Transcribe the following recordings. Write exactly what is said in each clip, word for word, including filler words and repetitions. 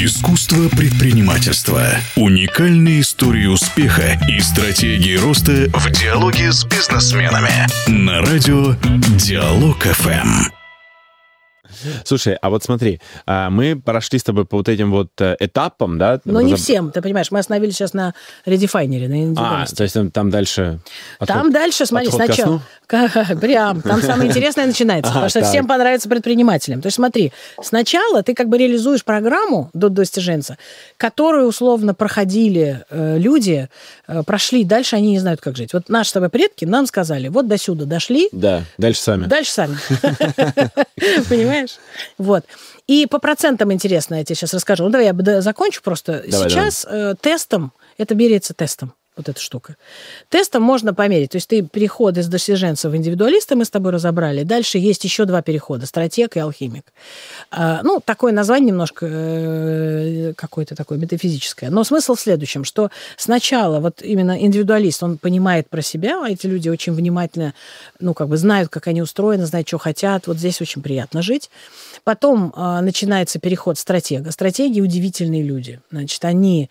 Искусство предпринимательства. Уникальные истории успеха и стратегии роста в диалоге с бизнесменами. На радио Диалог эф эм. Слушай, а вот смотри, мы прошли с тобой по вот этим вот этапам, да? Но не всем, ты понимаешь, мы остановились сейчас на редефайнере, на индивидуальности. А, то есть там, там дальше... Подход, там дальше, смотри, подход сначала... Прям, там самое интересное начинается, потому что всем понравится предпринимателям. То есть смотри, сначала ты как бы реализуешь программу до достиженца, которую условно проходили люди, прошли, дальше они не знают, как жить. Вот наши с тобой предки нам сказали, вот до сюда дошли. Да, дальше сами. Дальше сами. Понимаешь? Вот. И по процентам интересно, я тебе сейчас расскажу. Ну, давай я закончу просто. Давай, сейчас давай. Тестом, это меряется тестом, вот эта штука. Тестом можно померить. То есть ты переход из достиженца в индивидуалиста мы с тобой разобрали. Дальше есть еще два перехода. Стратег и алхимик. А, ну, такое название немножко э, какое-то такое метафизическое. Но смысл в следующем, что сначала вот именно индивидуалист, он понимает про себя, а эти люди очень внимательно, ну, как бы знают, как они устроены, знают, что хотят. Вот здесь очень приятно жить. Потом э, начинается переход стратега. Стратеги удивительные люди. Значит, они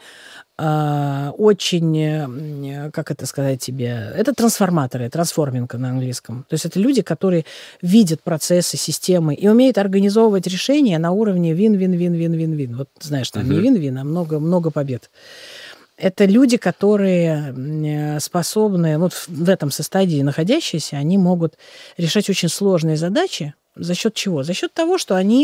очень, как это сказать тебе, это трансформаторы, трансформинг на английском. То есть это люди, которые видят процессы, системы и умеют организовывать решения на уровне вин-вин-вин-вин-вин-вин. Вот знаешь, там uh-huh. не вин-вин, а много, много побед. Это люди, которые способны, вот в этом состоянии находящиеся, они могут решать очень сложные задачи. За счет чего? За счет того, что они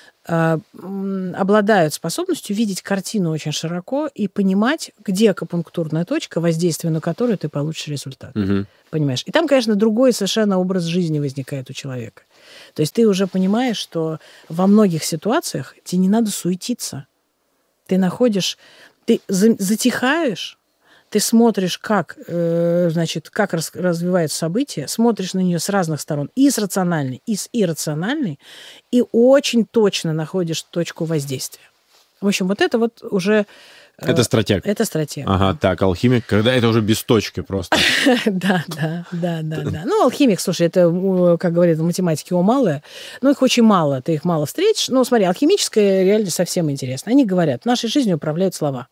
обладают способностью видеть картину очень широко и понимать, где акупунктурная точка, воздействие на которую ты получишь результат. Угу. Понимаешь? И там, конечно, другой совершенно образ жизни возникает у человека. То есть ты уже понимаешь, что во многих ситуациях тебе не надо суетиться. Ты находишь, ты затихаешь, ты смотришь, как, э, значит, как раз, развиваются события, смотришь на нее с разных сторон, и с рациональной, и с иррациональной, и очень точно находишь точку воздействия. В общем, вот это вот уже... Э, это стратег. Это стратег. Ага, так, алхимик, когда это уже без точки просто. Да, да, да, да, да. Ну, алхимик, слушай, это, как говорят в математике, о малое, но их очень мало, ты их мало встретишь. Ну, смотри, алхимическая реально совсем интересно. Они говорят, нашей жизнью управляют слова.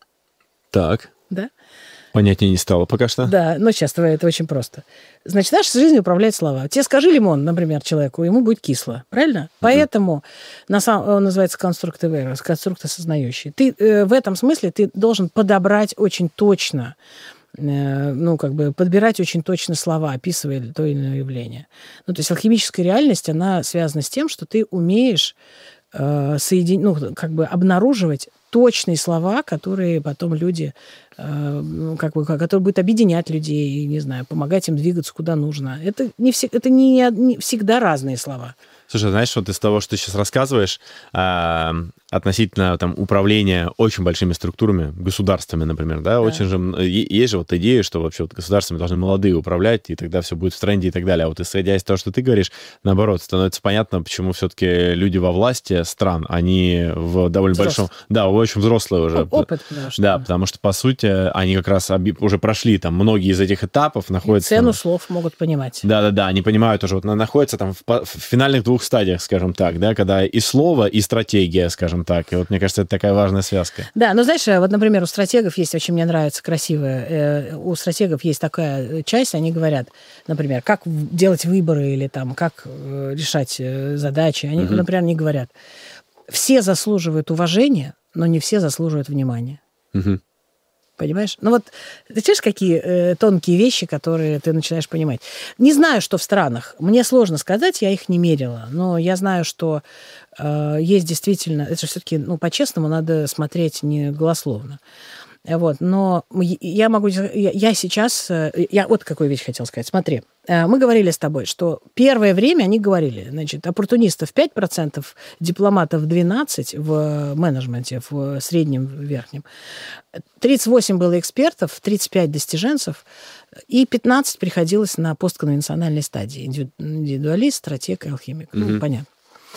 Так. Да? Понятнее не стало пока что. Да, но сейчас это очень просто. Значит, нашей жизнью управляют слова. Тебе скажи лимон, например, человеку, ему будет кисло. Правильно? Mm-hmm. Поэтому на самом, он называется construct aware, конструкт осознающий. Ты э, в этом смысле ты должен подобрать очень точно, э, ну, как бы подбирать очень точно слова, описывая то или иное явление. Ну, то есть алхимическая реальность, она связана с тем, что ты умеешь э, соединить, ну, как бы обнаруживать точные слова, которые потом люди, э, как бы, которые будут объединять людей, не знаю, помогать им двигаться куда нужно. Это не, все, это не, не всегда разные слова. Слушай, знаешь, вот из того, что ты сейчас рассказываешь, э, относительно там, управления очень большими структурами, государствами, например, да, да. Очень же, есть же вот идея, что вообще вот государствами должны молодые управлять, и тогда все будет в тренде и так далее. А вот исходя из того, что ты говоришь, наоборот, становится понятно, почему все-таки люди во власти стран, они в довольно Взрослый. большом... Да, очень взрослые уже. Опыт, потому что... Да, потому что, по сути, они как раз уже прошли там многие из этих этапов, находятся... И цену там... слов могут понимать. Да-да-да, они понимают уже, вот находятся там в, в финальных двух стадиях, скажем так, да, когда и слово, и стратегия, скажем так. И вот, мне кажется, это такая важная связка. Да, ну, знаешь, вот, например, у стратегов есть, очень мне нравится, красивая, у стратегов есть такая часть, они говорят, например, как делать выборы или там, как решать задачи. Они, угу. например, они говорят, все заслуживают уважения, но не все заслуживают внимания. Угу. Понимаешь? Ну вот, ты знаешь, какие э, тонкие вещи, которые ты начинаешь понимать. Не знаю, что в странах. Мне сложно сказать, я их не мерила. Но я знаю, что э, есть действительно... Это все-таки, ну, по-честному, надо смотреть не голословно. Вот, но я могу... Я, я сейчас... Я вот какую вещь хотела сказать. Смотри, мы говорили с тобой, что первое время они говорили, значит, оппортунистов пять процентов, дипломатов двенадцать процентов в менеджменте, в среднем, в верхнем. тридцать восемь было экспертов, тридцать пять достиженцев, и пятнадцать приходилось на постконвенциональной стадии. Индивидуалист, стратег и алхимик. Mm-hmm. Ну, понятно.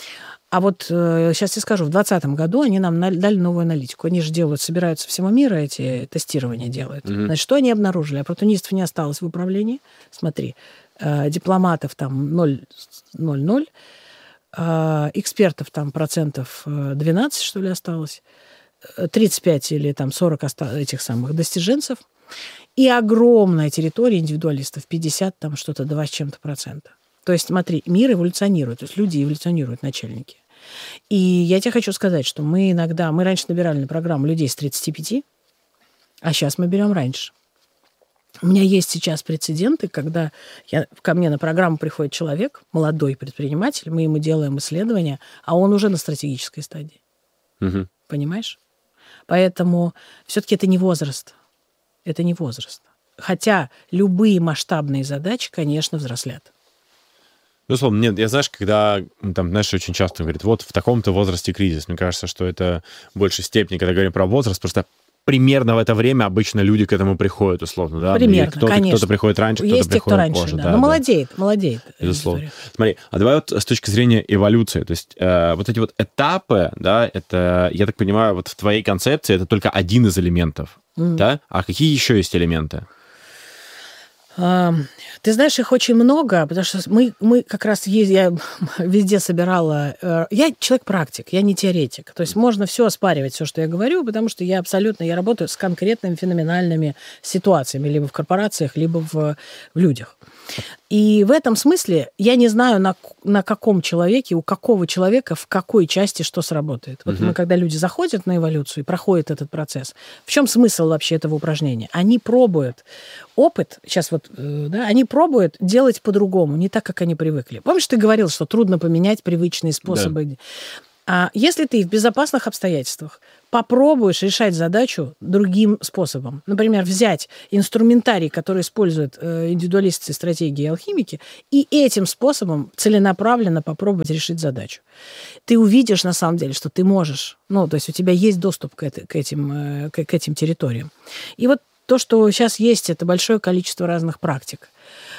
А вот э, сейчас я скажу, в двадцатом году они нам дали новую аналитику. Они же делают, собираются всего мира, эти тестирования делают. Mm-hmm. Значит, что они обнаружили? Оппортунистов не осталось в управлении. Смотри, э, дипломатов там ноль ноль ноль, а экспертов там процентов двенадцать, что ли, осталось, тридцать пять или там сорок этих самых достиженцев, и огромная территория индивидуалистов, пятьдесят там что-то, два с чем-то процента. То есть, смотри, мир эволюционирует, то есть люди эволюционируют, начальники. И я тебе хочу сказать, что мы иногда, мы раньше набирали на программу людей с тридцати пяти, а сейчас мы берем раньше. У меня есть сейчас прецеденты, когда я, ко мне на программу приходит человек, молодой предприниматель, мы ему делаем исследования, а он уже на стратегической стадии. Угу. Понимаешь? Поэтому все-таки это не возраст. Это не возраст. Хотя любые масштабные задачи, конечно, взрослят. Безусловно, нет, я, знаешь, когда, там, знаешь, очень часто говорят, вот в таком-то возрасте кризис. Мне кажется, что это в большей степени, когда говорим про возраст, просто примерно в это время обычно люди к этому приходят, условно, да? Примерно, кто-то, конечно. Кто-то приходит раньше, кто-то Есть приходит те, кто раньше, позже. Да. Да, Но да. молодеет, молодеет. Безусловно. История. Смотри, а давай вот с точки зрения эволюции, то есть э, вот эти вот этапы, да, это, я так понимаю, вот в твоей концепции это только один из элементов, mm. да? А какие еще есть элементы? Ты знаешь, их очень много, потому что мы, мы как раз есть, я везде собирала... Я человек-практик, я не теоретик. То есть можно все оспаривать, все, что я говорю, потому что я абсолютно... Я работаю с конкретными феноменальными ситуациями, либо в корпорациях, либо в, в людях. И в этом смысле я не знаю, на, на каком человеке, у какого человека, в какой части что сработает. Вот uh-huh. мы, когда люди заходят на эволюцию и проходят этот процесс, в чем смысл вообще этого упражнения? Они пробуют опыт, сейчас вот, да, они пробуют делать по-другому, не так, как они привыкли. Помнишь, ты говорил, что трудно поменять привычные способы? Да. А если ты в безопасных обстоятельствах попробуешь решать задачу другим способом, например, взять инструментарий, который используют индивидуалисты, стратегии и алхимики, и этим способом целенаправленно попробовать решить задачу, ты увидишь на самом деле, что ты можешь, ну, то есть у тебя есть доступ к, это, к, этим, к, к этим территориям. И вот то, что сейчас есть, это большое количество разных практик.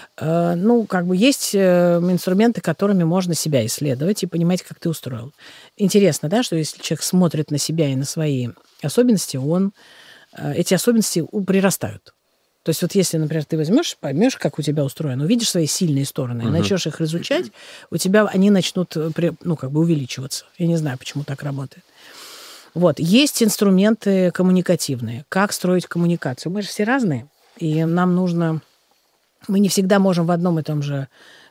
Ну, как бы есть инструменты, которыми можно себя исследовать и понимать, как ты устроил. Интересно, да, что если человек смотрит на себя и на свои особенности, он, эти особенности прирастают. То есть вот если, например, ты возьмешь, поймешь, как у тебя устроено, увидишь свои сильные стороны, uh-huh. и начнешь их изучать, у тебя они начнут, ну, как бы увеличиваться. Я не знаю, почему так работает. Вот. Есть инструменты коммуникативные. Как строить коммуникацию? Мы же все разные, и нам нужно... Мы не всегда можем в одном и том же...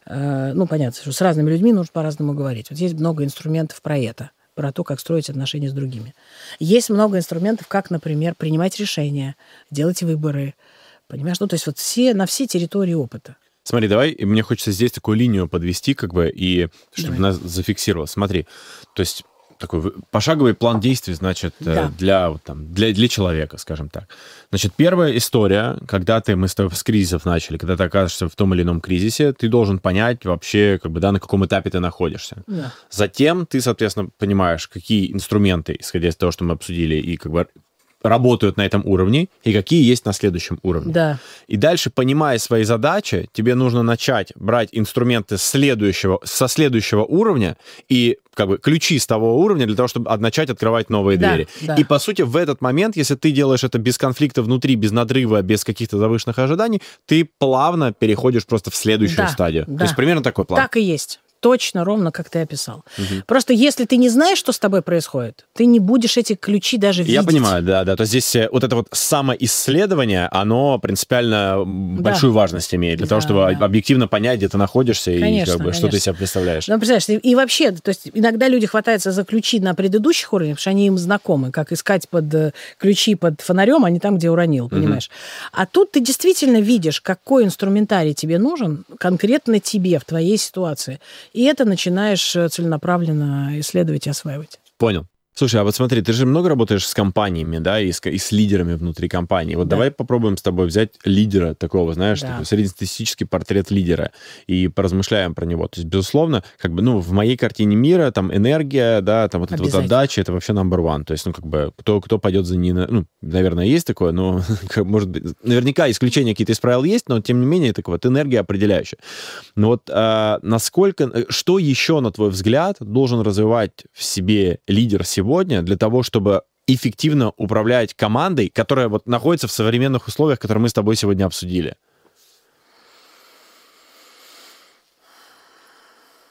Э, ну, понятно, что с разными людьми нужно по-разному говорить. Вот есть много инструментов про это, про то, как строить отношения с другими. Есть много инструментов, как, например, принимать решения, делать выборы. Понимаешь? Ну, то есть вот все, на все территории опыта. Смотри, давай, мне хочется здесь такую линию подвести, как бы, и чтобы давай. Нас зафиксировало. Смотри, то есть... такой пошаговый план действий, значит, да. для, вот, там, для, для человека, скажем так. Значит, первая история, когда ты, мы с тобой с кризисов начали, когда ты оказываешься в том или ином кризисе, ты должен понять вообще, как бы, да, на каком этапе ты находишься. Да. Затем ты, соответственно, понимаешь, какие инструменты, исходя из того, что мы обсудили, и как бы работают на этом уровне, и какие есть на следующем уровне. Да. И дальше, понимая свои задачи, тебе нужно начать брать инструменты следующего, со следующего уровня и как бы ключи с того уровня для того, чтобы начать открывать новые да, двери. Да. И, по сути, в этот момент, если ты делаешь это без конфликта внутри, без надрыва, без каких-то завышенных ожиданий, ты плавно переходишь просто в следующую да, стадию. Да. То есть примерно такой план. Так и есть. Точно, ровно, как ты описал. Угу. Просто если ты не знаешь, что с тобой происходит, ты не будешь эти ключи даже видеть. Я понимаю, да, да. То есть здесь вот это вот самоисследование, оно принципиально да. большую важность имеет для да, того, чтобы да. объективно понять, где ты находишься конечно, и как бы, что ты из себя представляешь. Ну, представляешь, и вообще, то есть иногда люди хватаются за ключи на предыдущих уровнях, потому что они им знакомы, как искать под ключи под фонарем, а не там, где уронил, понимаешь. Угу. А тут ты действительно видишь, какой инструментарий тебе нужен конкретно тебе в твоей ситуации. И это начинаешь целенаправленно исследовать и осваивать. Понял. Слушай, а вот смотри, ты же много работаешь с компаниями, да, и с, и с лидерами внутри компании. Вот да. давай попробуем с тобой взять лидера такого, знаешь, да. такой среднестатистический портрет лидера и поразмышляем про него. То есть, безусловно, как бы, ну, в моей картине мира там энергия, да, там вот эта вот отдача, это вообще number one. То есть, ну, как бы, кто, кто пойдет за ней, ну, наверное, есть такое, но, может быть, наверняка исключения какие-то из правил есть, но, тем не менее, такая вот энергия определяющая. Но вот а, насколько, что еще, на твой взгляд, должен развивать в себе лидер сегодня, Сегодня для того, чтобы эффективно управлять командой, которая вот находится в современных условиях, которые мы с тобой сегодня обсудили?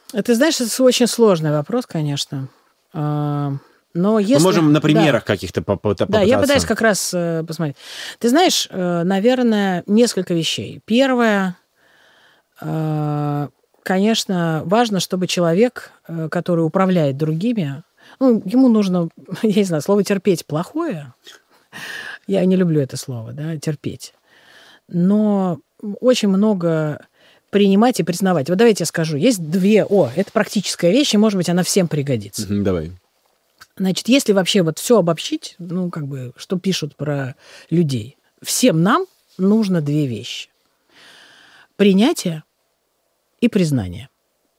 Ты знаешь, это очень сложный вопрос, конечно. Но если... Мы можем на примерах да. каких-то попытаться. Да, я пытаюсь как раз э, посмотреть. Ты знаешь, э, наверное, несколько вещей. Первое, э, конечно, важно, чтобы человек, э, который управляет другими, ну, ему нужно, я не знаю, слово «терпеть» плохое. Я не люблю это слово, да, терпеть. Но очень много принимать и признавать. Вот давайте я скажу. Есть две... О, это практическая вещь, и, может быть, она всем пригодится. Давай. Значит, если вообще вот все обобщить, ну, как бы, что пишут про людей, всем нам нужно две вещи. Принятие и признание.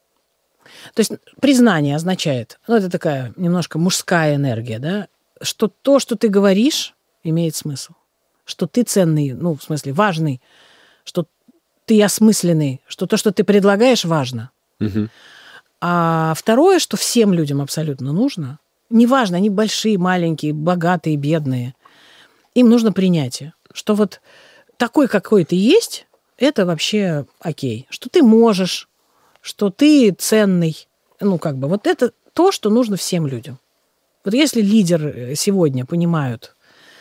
То есть признание означает, ну, это такая немножко мужская энергия, да, что то, что ты говоришь, имеет смысл. Что ты ценный, ну, в смысле, важный, что ты осмысленный, что то, что ты предлагаешь, важно. Угу. А второе, что всем людям абсолютно нужно, неважно, они большие, маленькие, богатые, бедные, им нужно принятие, что вот такой, какой ты есть, это вообще окей, что ты можешь, что ты ценный, ну, как бы, вот это то, что нужно всем людям. Вот если лидеры сегодня понимают,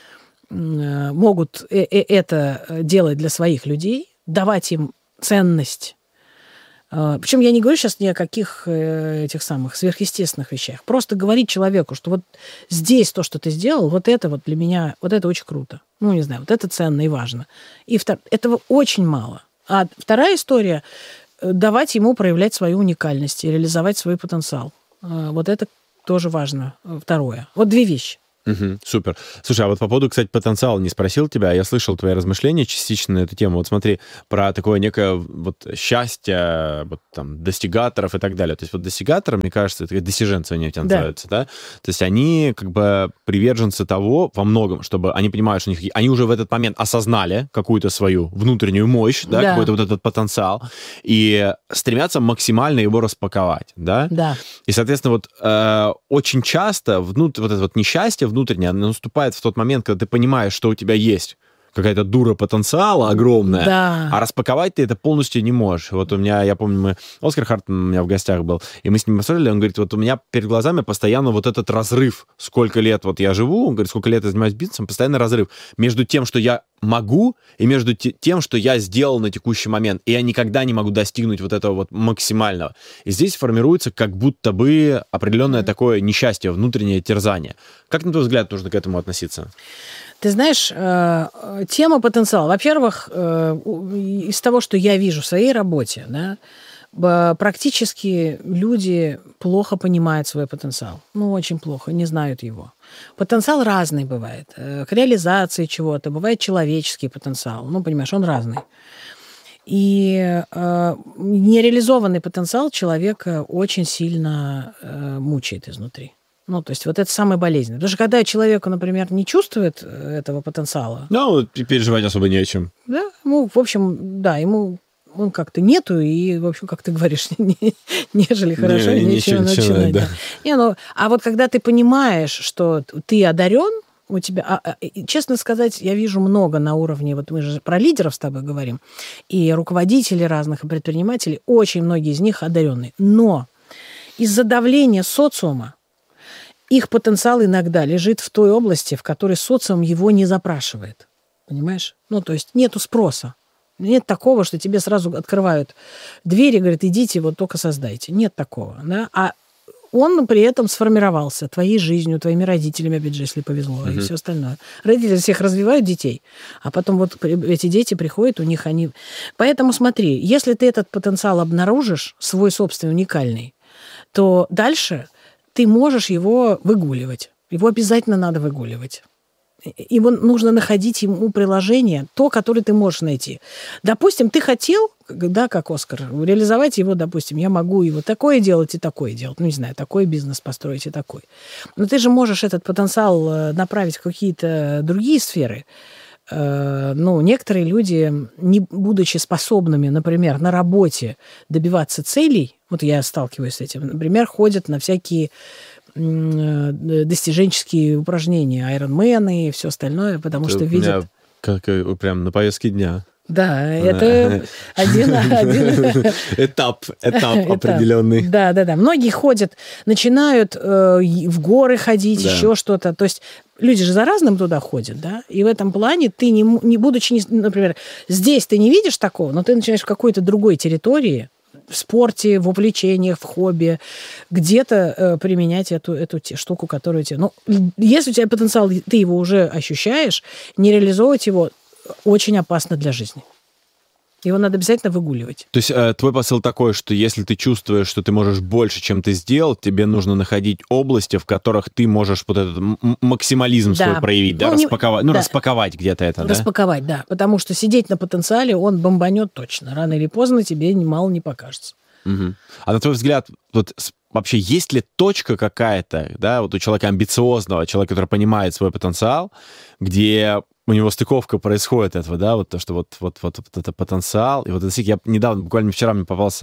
могут это делать для своих людей, давать им ценность. Причем я не говорю сейчас ни о каких этих самых сверхъестественных вещах. Просто говорить человеку, что вот здесь то, что ты сделал, вот это вот для меня, вот это очень круто. Ну, не знаю, вот это ценно и важно. И втор... этого очень мало. А вторая история – давать ему проявлять свою уникальность и реализовать свой потенциал. Вот это тоже важно. Второе. Вот две вещи. Угу, супер. Слушай, а вот по поводу, кстати, потенциала не спросил тебя, я слышал твои размышления частично на эту тему. Вот смотри, про такое некое вот счастье, вот там, достигаторов и так далее. То есть вот достигаторы, мне кажется, это достиженцы они у тебя называются, да. да? То есть они как бы приверженцы того во многом, чтобы они понимают, что у них, они уже в этот момент осознали какую-то свою внутреннюю мощь, да, да. какой-то вот этот потенциал, и стремятся максимально его распаковать, да? Да. И, соответственно, вот э, очень часто внут, вот это вот несчастье внутренне, оно наступает в тот момент, когда ты понимаешь, что у тебя есть какая-то дура потенциала огромная, да. а распаковать ты это полностью не можешь. Вот у меня, я помню, мы, Оскар Хартман у меня в гостях был, и мы с ним посмотрели, он говорит, вот у меня перед глазами постоянно вот этот разрыв, сколько лет вот я живу, он говорит, сколько лет я занимаюсь бизнесом, постоянно разрыв между тем, что я могу, и между тем, что я сделал на текущий момент, и я никогда не могу достигнуть вот этого вот максимального. И здесь формируется как будто бы определенное mm-hmm. такое несчастье, внутреннее терзание. Как, на твой взгляд, нужно к этому относиться? Ты знаешь, э, тема потенциала. Во-первых, э, из того, что я вижу в своей работе, да, практически люди плохо понимают свой потенциал. Ну, очень плохо, не знают его. Потенциал разный бывает. К реализации чего-то бывает человеческий потенциал. Ну, понимаешь, он разный. И э, нереализованный потенциал человека очень сильно э, мучает изнутри. Ну, то есть вот это самое болезненное. Потому что когда человеку, например, не чувствует этого потенциала... Ну, переживать особо не о чем. Да, ему, в общем, да, ему он как-то нету, и, в общем, как ты говоришь, не, нежели хорошо, не, нечего начинать. Да. Да. Не, ну, а вот когда ты понимаешь, что ты одарен, у тебя... А, а, честно сказать, я вижу много на уровне... Вот мы же про лидеров с тобой говорим, и руководителей разных, и предпринимателей, очень многие из них одаренные. Но из-за давления социума их потенциал иногда лежит в той области, в которой социум его не запрашивает. Понимаешь? Ну, то есть нету спроса. Нет такого, что тебе сразу открывают двери и говорят, идите, вот только создайте. Нет такого. Да? А он при этом сформировался твоей жизнью, твоими родителями, опять же, если повезло, uh-huh. и все остальное. Родители всех развивают детей, а потом вот эти дети приходят, у них они... Поэтому смотри, если ты этот потенциал обнаружишь, свой собственный, уникальный, то дальше... ты можешь его выгуливать. Его обязательно надо выгуливать. Его нужно находить ему приложение, то, которое ты можешь найти. Допустим, ты хотел, да, как Оскар, реализовать его, допустим, я могу его такое делать и такое делать. Ну, не знаю, такой бизнес построить и такой. Но ты же можешь этот потенциал направить в какие-то другие сферы. Ну, некоторые люди, не будучи способными, например, на работе добиваться целей, вот я сталкиваюсь с этим, например, ходят на всякие достиженческие упражнения, айронмены и все остальное, потому это что видят... Как прям на повестке дня. Да, это один, один... Этап, этап определенный. Да, да, да. Многие ходят, начинают э, в горы ходить, да. еще что-то. То есть люди же за разным туда ходят, да, и в этом плане ты, не, не будучи, например, здесь ты не видишь такого, но ты начинаешь в какой-то другой территории, в спорте, в увлечениях, в хобби, где-то э, применять эту, эту те, штуку, которую тебе... Ну, если у тебя потенциал, ты его уже ощущаешь, не реализовывать его очень опасно для жизни. Его надо обязательно выгуливать. То есть э, твой посыл такой, что если ты чувствуешь, что ты можешь больше, чем ты сделал, тебе нужно находить области, в которых ты можешь вот этот максимализм да. свой проявить, ну, да, не... распаковать, ну, да. распаковать где-то это, да? Распаковать, да. Потому что сидеть на потенциале, он бомбанет точно. Рано или поздно тебе мало не покажется. Угу. А на твой взгляд, вот вообще есть ли точка какая-то, да, вот у человека амбициозного, человека, который понимает свой потенциал, где у него стыковка происходит этого, да, вот то, что вот, вот, вот, вот это потенциал. И вот это, я недавно, буквально вчера мне попался,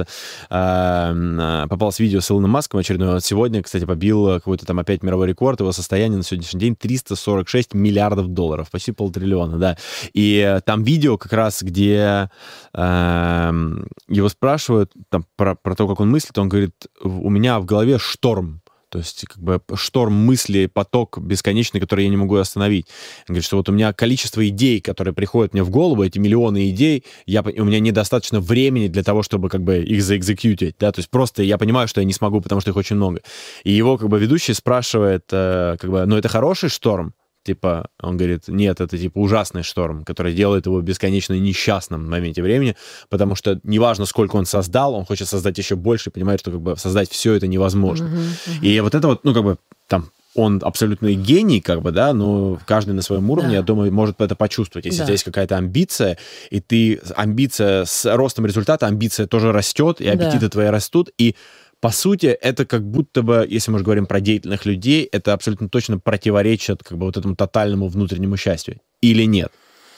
э, попалось видео с Илоном Маском очередное. Вот сегодня, кстати, побил какой-то там опять мировой рекорд. Его состояние на сегодняшний день триста сорок шесть миллиардов долларов, почти полтриллиона, да. И там видео как раз, где э, его спрашивают там, про, про то, как он мыслит, он говорит, у меня в голове шторм. То есть, как бы, шторм мыслей, поток бесконечный, который я не могу остановить. Он говорит, что вот у меня количество идей, которые приходят мне в голову, эти миллионы идей, я, у меня недостаточно времени для того, чтобы, как бы, их заэкзекьютить, да, то есть просто я понимаю, что я не смогу, потому что их очень много. И его, как бы, ведущий спрашивает, э, как бы, ну, это хороший шторм? Типа, он говорит, нет, это, типа, ужасный шторм, который делает его бесконечно несчастным в моменте времени, потому что неважно, сколько он создал, он хочет создать еще больше и понимает, что, как бы, создать все это невозможно. Uh-huh, uh-huh. И вот это вот, ну, как бы, там, он абсолютный гений, как бы, да, но каждый на своем уровне, да. я думаю, может это почувствовать. Если да. у тебя есть какая-то амбиция, и ты, амбиция с ростом результата, амбиция тоже растет, и аппетиты да. твои растут, и по сути, это как будто бы, если мы же говорим про деятельных людей, это абсолютно точно противоречит, как бы, вот этому тотальному внутреннему счастью. Или нет?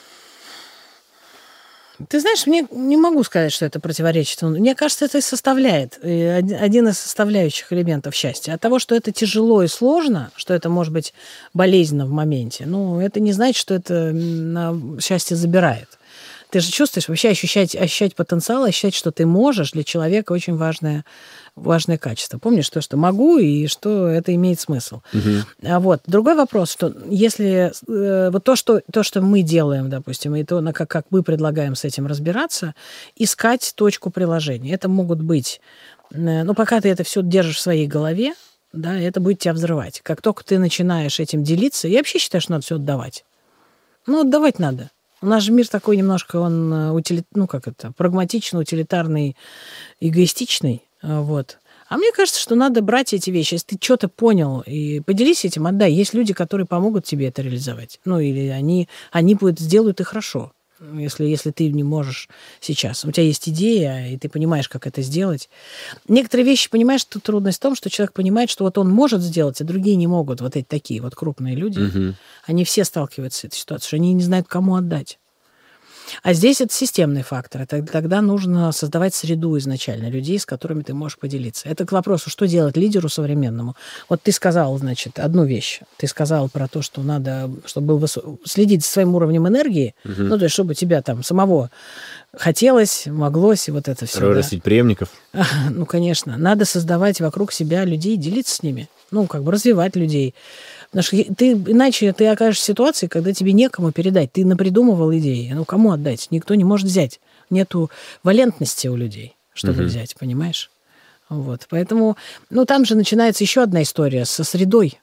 Ты знаешь, мне не могу сказать, что это противоречит. Мне кажется, это и составляет, один из составляющих элементов счастья. От того, что это тяжело и сложно, что это может быть болезненно в моменте, ну, это не значит, что это счастье забирает. Ты же чувствуешь, вообще ощущать, ощущать потенциал, ощущать, что ты можешь, для человека очень важное, важное качество. Помнишь то, что могу, и что это имеет смысл. Угу. А вот. Другой вопрос, что если э, вот то что, то, что мы делаем, допустим, и то, как, как мы предлагаем с этим разбираться, искать точку приложения. Это могут быть... Э, ну, пока ты это все держишь в своей голове, да, это будет тебя взрывать. Как только ты начинаешь этим делиться, я вообще считаю, что надо все отдавать. Ну, отдавать надо. У нас же мир такой немножко, он утили... ну, как это, прагматичный, утилитарный, эгоистичный. Вот. А мне кажется, что надо брать эти вещи. Если ты что-то понял, и поделись этим, отдай. Есть люди, которые помогут тебе это реализовать. Ну, или они, они будут, сделают и хорошо. Если, если ты не можешь сейчас. У тебя есть идея, и ты понимаешь, как это сделать. Некоторые вещи, понимаешь, что трудность в том, что человек понимает, что вот он может сделать, а другие не могут. Вот эти такие вот крупные люди, угу. они все сталкиваются с этой ситуацией, что они не знают, кому отдать. А здесь это системный фактор. Тогда нужно создавать среду изначально людей, с которыми ты можешь поделиться. Это к вопросу, что делать лидеру современному. Вот ты сказал, значит, одну вещь. Ты сказал про то, что надо, чтобы был высо... следить за своим уровнем энергии, угу. ну, то есть, чтобы тебя там самого хотелось, моглось, и вот это все. Вырастить да. преемников. Ну, конечно. Надо создавать вокруг себя людей, делиться с ними. Ну, как бы развивать людей. Потому что ты, иначе ты окажешься в ситуации, когда тебе некому передать. Ты напридумывал идеи. Ну, кому отдать? Никто не может взять. Нету валентности у людей, чтобы uh-huh. взять, понимаешь? Вот. Поэтому, ну, там же начинается еще одна история со средой,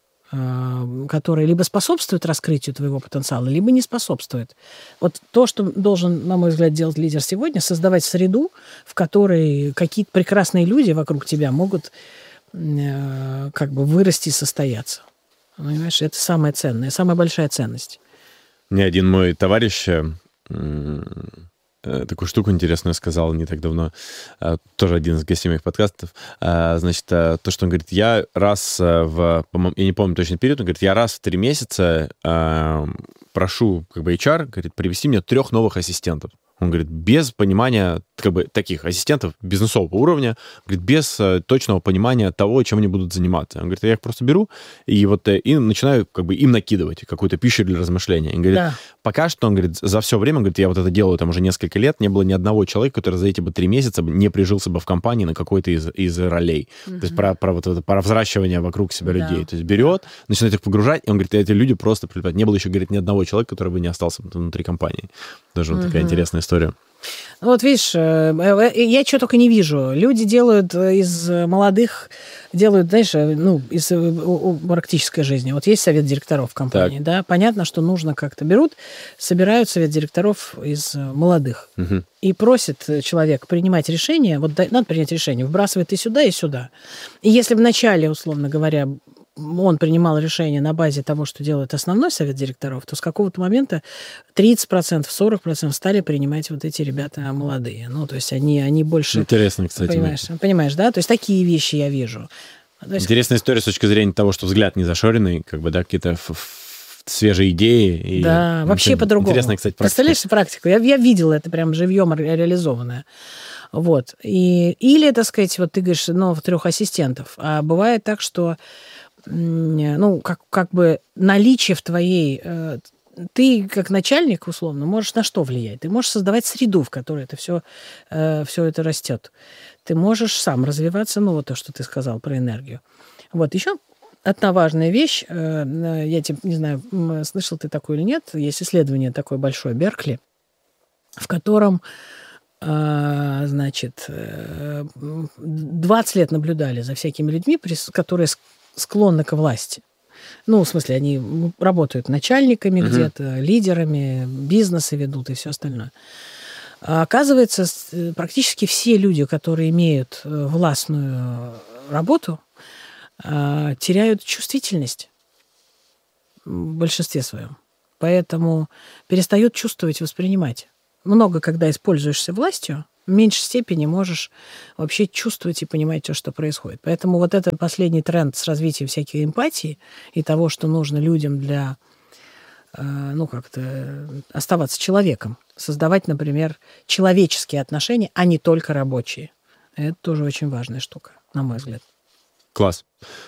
которая либо способствует раскрытию твоего потенциала, либо не способствует. Вот то, что должен, на мой взгляд, делать лидер сегодня, создавать среду, в которой какие-то прекрасные люди вокруг тебя могут как бы вырасти и состояться. Понимаешь, это самое ценное, самая большая ценность. Мне один мой товарищ такую штуку интересную сказал не так давно, тоже один из гостей моих подкастов. Значит, то, что он говорит, я раз в, я не помню точный период, он говорит, я раз в три месяца прошу как бы эйч ар, говорит, привести мне трех новых ассистентов. Он говорит, без понимания как бы таких ассистентов бизнесового уровня, говорит, без э, точного понимания того, чем они будут заниматься. Он говорит, я их просто беру и вот э, и начинаю как бы им накидывать какую-то пищу для размышления. Он говорит, да. пока что, он говорит, за все время, он говорит, я вот это делаю там уже несколько лет, не было ни одного человека, который за эти бы три месяца не прижился бы в компании на какой-то из, из ролей. Mm-hmm. То есть про, про вот это, про взращивание вокруг себя да. людей. То есть берет, начинает их погружать, и он говорит, эти люди просто прилипают. Не было еще, говорит, ни одного человека, который бы не остался внутри компании. Тоже mm-hmm. вот такая интересная история. Вот видишь, я что только не вижу. Люди делают из молодых, делают, знаешь, ну, из практической жизни. Вот есть совет директоров в компании, так. да, понятно, что нужно как-то. Берут, собирают совет директоров из молодых. Угу. И просит человека принимать решение, вот надо принять решение, вбрасывает и сюда, и сюда. И если вначале, условно говоря, он принимал решение на базе того, что делает основной совет директоров, то с какого-то момента тридцать процентов, сорок процентов стали принимать вот эти ребята молодые. Ну, то есть они, они больше... Интересно, кстати. Понимаешь, понимаешь, да? То есть такие вещи я вижу. Есть... Интересная история с точки зрения того, что взгляд не зашоренный, как бы, да, какие-то свежие идеи. И... Да, вообще по-другому. Интересная, кстати, практика. Представляешь практику? Я, я видела это прям живьем реализованное. Вот. И, или, так сказать, вот ты говоришь, ну, в трех ассистентов. А бывает так, что ну, как, как бы наличие в твоей... Э, ты, как начальник, условно, можешь на что влиять? Ты можешь создавать среду, в которой это все, э, все это растет. Ты можешь сам развиваться, ну, вот то, что ты сказал про энергию. Вот, еще одна важная вещь, э, я тебе, не знаю, слышал ты такое или нет, есть исследование такое большое, Беркли, в котором, э, значит, э, двадцать лет наблюдали за всякими людьми, которые... склонны к власти. Ну, в смысле, они работают начальниками uh-huh. где-то, лидерами, бизнесы ведут и все остальное. А оказывается, практически все люди, которые имеют властную работу, теряют чувствительность в большинстве своем. Поэтому перестают чувствовать, воспринимать. Много, когда используешься властью, в меньшей степени можешь вообще чувствовать и понимать то, что происходит. Поэтому вот этот последний тренд с развитием всяких эмпатий и того, что нужно людям для, ну, как-то оставаться человеком, создавать, например, человеческие отношения, а не только рабочие. Это тоже очень важная штука, на мой взгляд. Класс.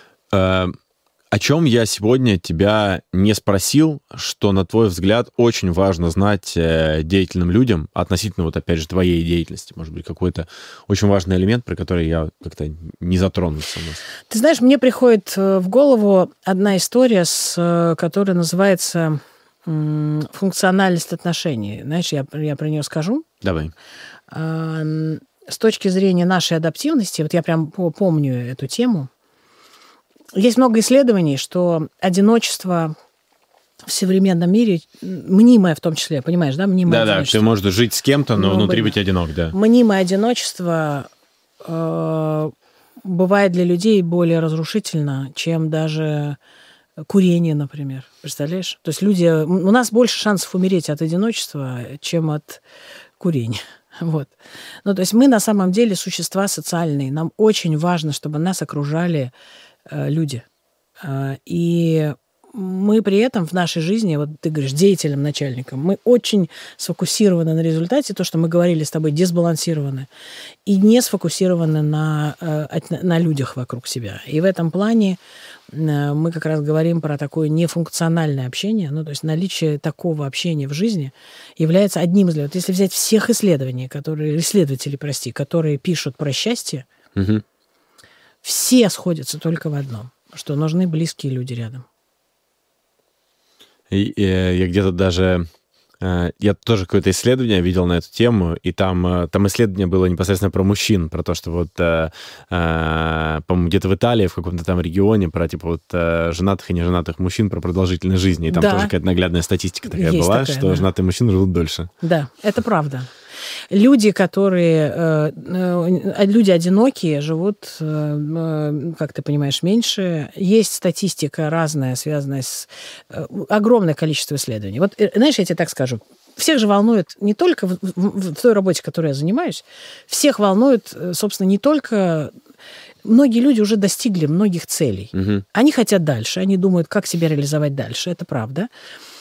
О чем я сегодня тебя не спросил, что, на твой взгляд, очень важно знать деятельным людям относительно, вот опять же, твоей деятельности? Может быть, какой-то очень важный элемент, про который я как-то не затронулся у нас. Ты знаешь, мне приходит в голову одна история, с, которая называется «Функциональность отношений». Знаешь, я, я про нее скажу. Давай. С точки зрения нашей адаптивности, вот я прям помню эту тему. Есть много исследований, что одиночество в современном мире, мнимое в том числе, понимаешь, да? Мнимое да, одиночество. Да, ты можешь жить с кем-то, но, но внутри быть одинок, да. Мнимое одиночество э, бывает для людей более разрушительно, чем даже курение, например. Представляешь? То есть люди... У нас больше шансов умереть от одиночества, чем от курения. Вот. Ну, то есть мы на самом деле существа социальные. Нам очень важно, чтобы нас окружали люди. И мы при этом в нашей жизни, вот ты говоришь, деятельным начальником, мы очень сфокусированы на результате, то, что мы говорили с тобой, дисбалансированы, и не сфокусированы на, на людях вокруг себя. И в этом плане мы как раз говорим про такое нефункциональное общение, ну, то есть наличие такого общения в жизни является одним из... Вот если взять всех исследований, которые, исследователи, прости, которые пишут про счастье, угу. все сходятся только в одном, что нужны близкие люди рядом. И, и, я где-то даже... Я тоже какое-то исследование видел на эту тему, и там, там исследование было непосредственно про мужчин, про то, что вот, по-моему, где-то в Италии, в каком-то там регионе, про типа вот женатых и неженатых мужчин, про продолжительность жизни. И там да. тоже какая-то наглядная статистика такая Есть была, такая, что да. женатые мужчины живут дольше. Да, это правда. Люди, которые... Люди одинокие живут, как ты понимаешь, меньше. Есть статистика разная, связанная с... Огромное количество исследований. Вот, знаешь, я тебе так скажу. Всех же волнует не только в, в, в той работе, которой я занимаюсь, всех волнует, собственно, не только... Многие люди уже достигли многих целей. Угу. Они хотят дальше, они думают, как себя реализовать дальше, это правда.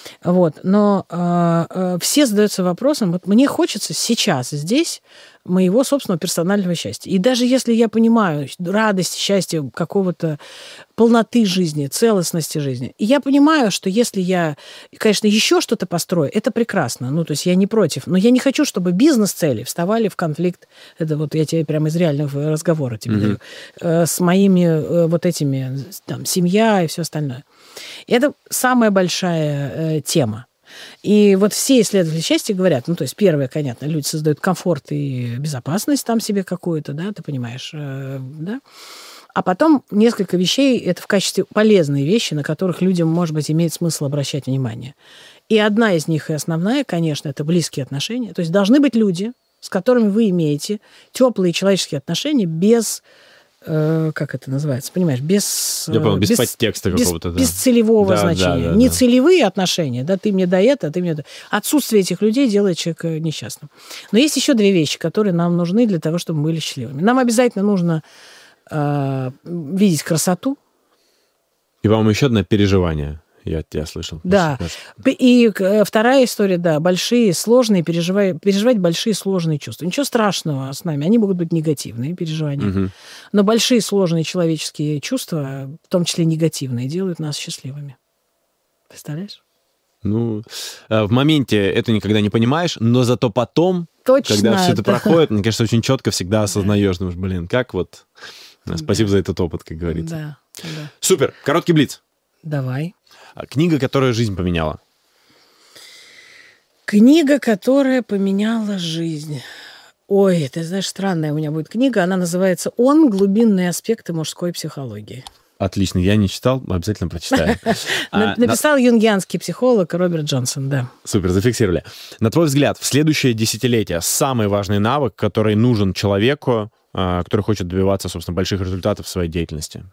Вот. Но э, э, все задаются вопросом, вот мне хочется сейчас, здесь, моего собственного персонального счастья. И даже если я понимаю радость, счастье какого-то, полноты жизни, целостности жизни, и я понимаю, что если я, конечно, еще что-то построю, это прекрасно. Ну, то есть я не против. Но я не хочу, чтобы бизнес-цели вставали в конфликт, это вот я тебе прямо из реального разговора тебе mm-hmm. даю, э, с моими э, вот этими, там, семья и все остальное. И это самая большая э, тема. И вот все исследователи счастья говорят, ну, то есть, первое, понятно, люди создают комфорт и безопасность там себе какую-то, да, ты понимаешь, э, да. А потом несколько вещей, это в качестве полезные вещи, на которых людям, может быть, имеет смысл обращать внимание. И одна из них, и основная, конечно, это близкие отношения. То есть должны быть люди, с которыми вы имеете теплые человеческие отношения без... как это называется, понимаешь, без... Я понял, без, без подтекста без, какого-то. Да. Без целевого да, значения. Да, да, не да. целевые отношения, да, ты мне дай это, ты мне... Отсутствие этих людей делает человека несчастным. Но есть еще две вещи, которые нам нужны для того, чтобы мы были счастливыми. Нам обязательно нужно э, видеть красоту. И, по-моему, еще одно переживание. Я тебя слышал. Да. И вторая история, да, большие, сложные, переживать, переживать большие, сложные чувства. Ничего страшного с нами, они могут быть негативные переживания. Угу. Но большие, сложные человеческие чувства, в том числе негативные, делают нас счастливыми. Представляешь? Ну, в моменте это никогда не понимаешь, но зато потом, Точно, когда все это да. проходит, мне кажется, очень четко всегда осознаешь, думаешь, блин, как вот... Спасибо да. за этот опыт, как говорится. Да, да. Супер, короткий блиц. Давай. Книга, которая жизнь поменяла. Книга, которая поменяла жизнь. Ой, ты знаешь, странная у меня будет книга. Она называется «Он. Глубинные аспекты мужской психологии». Отлично, я не читал, обязательно прочитаю. Написал юнгианский психолог Роберт Джонсон, да. Супер, зафиксировали. На твой взгляд, в следующее десятилетие самый важный навык, который нужен человеку, который хочет добиваться, собственно, больших результатов в своей деятельности?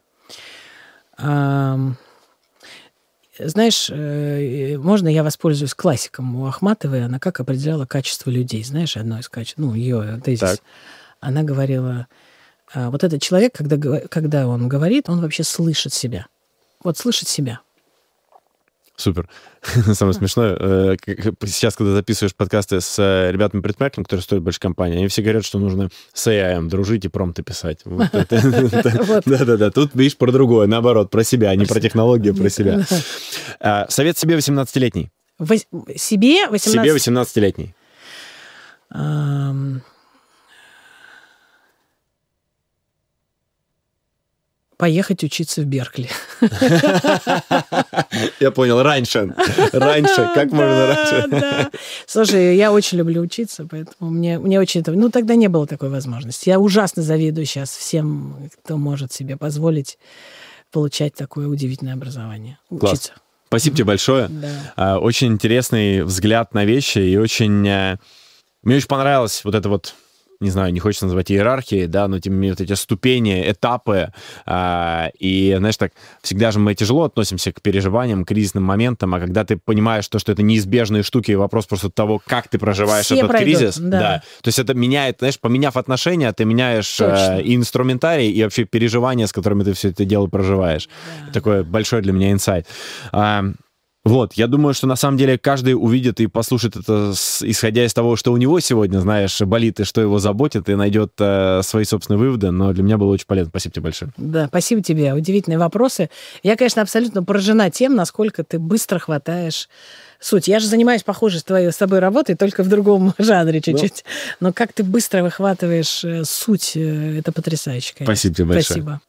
Знаешь, можно я воспользуюсь классиком у Ахматовой? Она как определяла качество людей? Знаешь, одно из качеств, ну, ее тезис. Так. Она говорила, вот этот человек, когда, когда он говорит, он вообще слышит себя. Вот слышит себя. Супер. Самое смешное, сейчас, когда записываешь подкасты с ребятами-предпринимателями, которые стоят большой компании, они все говорят, что нужно с эй ай дружить и промпты писать. Да-да-да. Тут, видишь, про другое, наоборот, про себя, а не про технологию, про себя. Совет себе восемнадцатилетний. Себе восемнадцатилетний? Себе восемнадцатилетний. Поехать учиться в Беркли. Я понял, раньше. Раньше, как можно раньше. Слушай, я очень люблю учиться, поэтому мне, мне очень это... Ну, тогда не было такой возможности. Я ужасно завидую сейчас всем, кто может себе позволить получать такое удивительное образование. Учиться. Класс. Спасибо тебе большое. Да. Очень интересный взгляд на вещи, и очень... Мне очень понравилось вот это вот... не знаю, не хочется называть иерархией, да, но тем не менее вот эти ступени, этапы, э, и, знаешь, так, всегда же мы тяжело относимся к переживаниям, к кризисным моментам, а когда ты понимаешь то, что это неизбежные штуки, и вопрос просто того, как ты проживаешь Все этот пройдут, кризис, да. да, то есть это меняет, знаешь, поменяв отношения, ты меняешь э, и инструментарий, и вообще переживания, с которыми ты все это дело проживаешь. Да. Такой большой для меня инсайт. Э, Вот, я думаю, что на самом деле каждый увидит и послушает это, с, исходя из того, что у него сегодня, знаешь, болит и что его заботит, и найдет э, свои собственные выводы, но для меня было очень полезно. Спасибо тебе большое. Да, спасибо тебе. Удивительные вопросы. Я, конечно, абсолютно поражена тем, насколько ты быстро хватаешь суть. Я же занимаюсь похожей с, твоей, с тобой работой, только в другом жанре чуть-чуть. Но, но как ты быстро выхватываешь суть, это потрясающе, конечно. Спасибо тебе большое. Спасибо.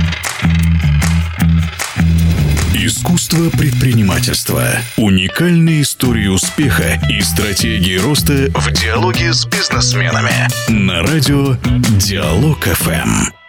Искусство предпринимательства. Уникальные истории успеха и стратегии роста в диалоге с бизнесменами. На радио Диалог эф эм.